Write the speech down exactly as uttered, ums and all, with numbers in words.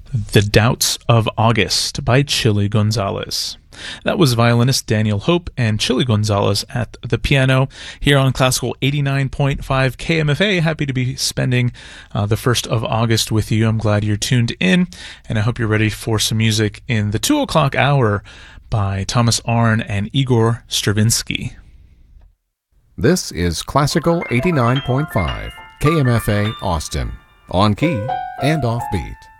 The Doubts of August by Chili Gonzalez. That was violinist Daniel Hope and Chili Gonzalez at the piano here on Classical eighty-nine point five K M F A. Happy to be spending uh, the first of August with you. I'm glad you're tuned in, and I hope you're ready for some music in the two o'clock hour by Thomas Arne and Igor Stravinsky. This is Classical eighty-nine point five K M F A Austin, on key and offbeat.